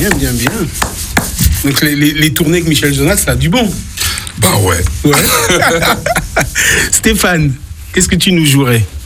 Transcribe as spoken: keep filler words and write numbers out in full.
Bien, bien, bien. Donc les, les, les tournées avec Michel Jonas, ça a du bon. Bah ouais. Ouais. Stéphane, qu'est-ce que tu nous jouerais?